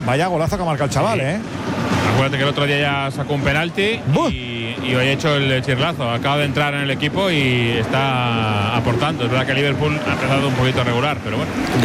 Vaya golazo que marca el chaval, Sí. Acuérdate que el otro día ya sacó un penalti y hoy ha hecho el chirlazo. Acaba de entrar en el equipo y está aportando. Es verdad que Liverpool ha empezado un poquito regular, pero bueno.